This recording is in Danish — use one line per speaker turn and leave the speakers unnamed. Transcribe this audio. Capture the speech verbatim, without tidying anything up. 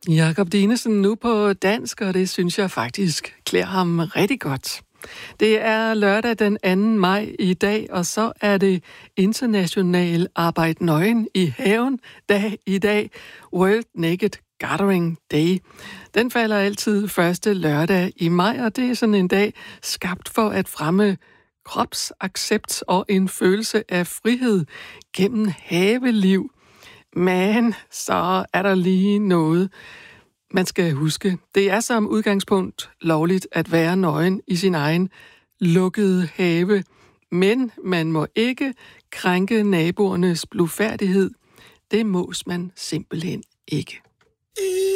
Jakob Dinesen nu på dansk, og det synes jeg faktisk klæder ham rigtig godt. Det er lørdag den anden maj i dag, og så er det international arbejde nøgen i haven dag i dag, World Naked Gathering Day. Den falder altid første lørdag i maj, og det er sådan en dag skabt for at fremme kropsaccept og en følelse af frihed gennem haveliv. Men så er der lige noget, man skal huske. Det er som udgangspunkt lovligt at være nøgen i sin egen lukkede have, men man må ikke krænke naboernes blufærdighed. Det mås man simpelthen ikke.